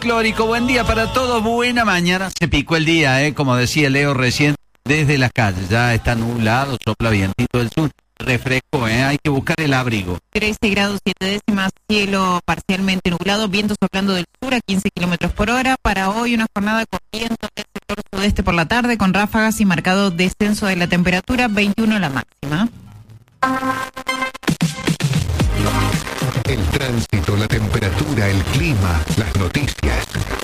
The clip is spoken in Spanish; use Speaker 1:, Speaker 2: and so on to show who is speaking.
Speaker 1: folclórico. Buen día para todos, buena mañana. Se picó el día, como decía Leo recién, desde las calles. Ya está nublado, sopla vientito del sur. Refresco, hay que buscar el abrigo.
Speaker 2: 13 grados 7 décimas, cielo parcialmente nublado, viento soplando del sur a 15 kilómetros por hora. Para hoy una jornada con viento del sector sudeste por la tarde, con ráfagas y marcado descenso de la temperatura, 21 la máxima.
Speaker 3: El tránsito, la temperatura, el clima,